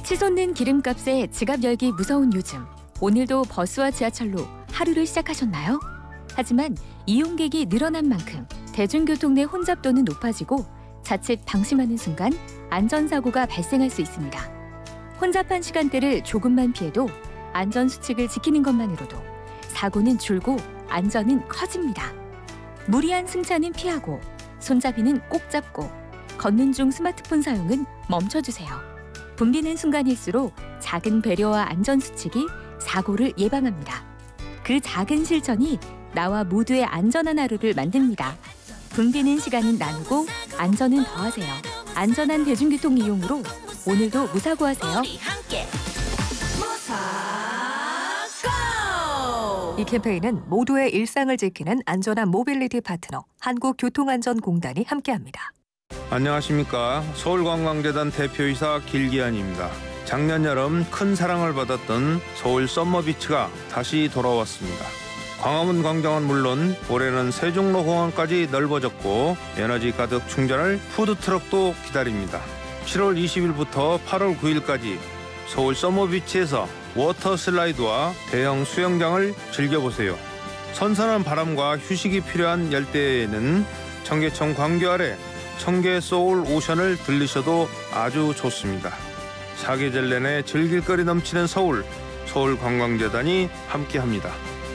치솟는 기름값에 지갑 열기 무서운 요즘. 오늘도 버스와 지하철로 하루를 시작하셨나요? 하지만 이용객이 늘어난 만큼 대중교통 내 혼잡도는 높아지고 자칫 방심하는 순간 안전사고가 발생할 수 있습니다. 혼잡한 시간대를 조금만 피해도 안전수칙을 지키는 것만으로도 사고는 줄고 안전은 커집니다. 무리한 승차는 피하고 손잡이는 꼭 잡고 걷는 중 스마트폰 사용은 멈춰주세요. 붐비는 순간일수록 작은 배려와 안전수칙이 사고를 예방합니다. 그 작은 실천이 나와 모두의 안전한 하루를 만듭니다. 붐비는 시간은 나누고 안전은 더하세요. 안전한 대중교통 이용으로 오늘도 무사고하세요. 이 캠페인은 모두의 일상을 지키는 안전한 모빌리티 파트너 한국교통안전공단이 함께합니다. 안녕하십니까. 서울관광재단 대표이사 길기안입니다. 작년 여름 큰 사랑을 받았던 서울 썸머비치가 다시 돌아왔습니다. 광화문 광장은 물론 올해는 세종로공원까지 넓어졌고 에너지 가득 충전할 푸드트럭도 기다립니다. 7월 20일부터 8월 9일까지 서울 썸머비치에서 워터슬라이드와 대형 수영장을 즐겨보세요. 선선한 바람과 휴식이 필요한 열대에는 청계천 광교 아래 청계 소울 오션을 들리셔도 아주 좋습니다. 사계절 내내 즐길 거리 넘치는 서울관광재단이 함께합니다.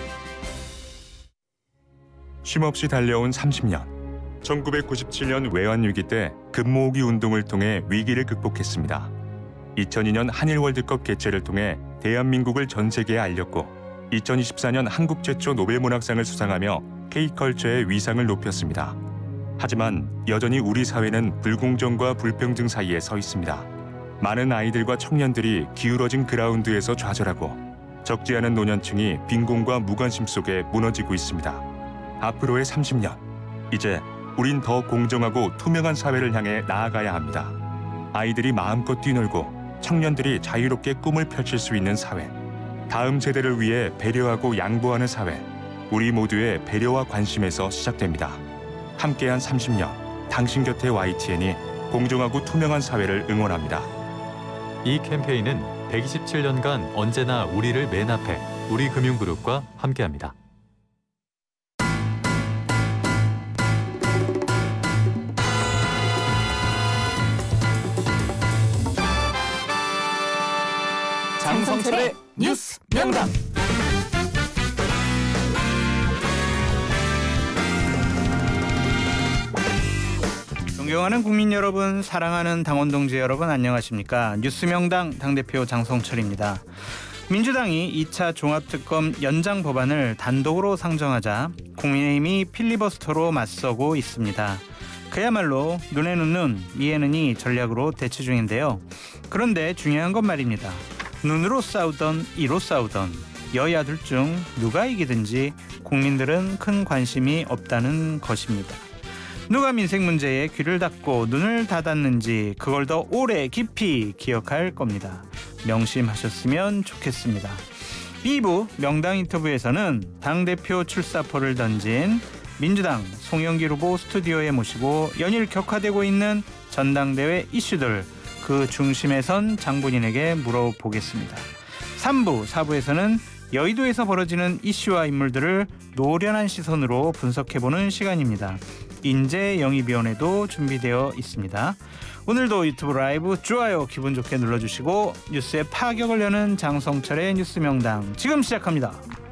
쉼없이 달려온 30년. 1997년 외환위기 때 금모으기 운동을 통해 위기를 극복했습니다. 2002년 한일 월드컵 개최를 통해 대한민국을 전 세계에 알렸고 2024년 한국 최초 노벨문학상을 수상하며 K컬처의 위상을 높였습니다. 하지만 여전히 우리 사회는 불공정과 불평등 사이에 서 있습니다. 많은 아이들과 청년들이 기울어진 그라운드에서 좌절하고 적지 않은 노년층이 빈곤과 무관심 속에 무너지고 있습니다. 앞으로의 30년, 이제 우린 더 공정하고 투명한 사회를 향해 나아가야 합니다. 아이들이 마음껏 뛰놀고 청년들이 자유롭게 꿈을 펼칠 수 있는 사회, 다음 세대를 위해 배려하고 양보하는 사회, 우리 모두의 배려와 관심에서 시작됩니다. 함께한 30년, 당신 곁에 YTN이 공정하고 투명한 사회를 응원합니다. 이 캠페인은 127년간 언제나 우리를 맨 앞에 우리금융그룹과 함께합니다. 장성철의 뉴스 명당. 존경하는 국민 여러분, 사랑하는 당원 동지 여러분, 안녕하십니까. 뉴스명당 당대표 장성철입니다. 민주당이 2차 종합특검 연장 법안을 단독으로 상정하자 국민의힘이 필리버스터로 맞서고 있습니다. 그야말로 눈에는 눈, 이에는 이 전략으로 대치 중인데요. 그런데 중요한 건 말입니다. 눈으로 싸우던 이로 싸우던 여야들 중 누가 이기든지 국민들은 큰 관심이 없다는 것입니다. 누가 민생 문제에 귀를 닫고 눈을 닫았는지 그걸 더 오래 깊이 기억할 겁니다. 명심하셨으면 좋겠습니다. 2부 명당 인터뷰에서는 당대표 출사표를 던진 민주당 송영길 후보 스튜디오에 모시고 연일 격화되고 있는 전당대회 이슈들 그 중심에 선 장본인에게 물어보겠습니다. 3부, 4부에서는 여의도에서 벌어지는 이슈와 인물들을 노련한 시선으로 분석해보는 시간입니다. 인재영입위원회도 준비되어 있습니다. 오늘도 유튜브 라이브 좋아요 기분 좋게 눌러주시고 뉴스의 파격을 여는 장성철의 뉴스명당 지금 시작합니다.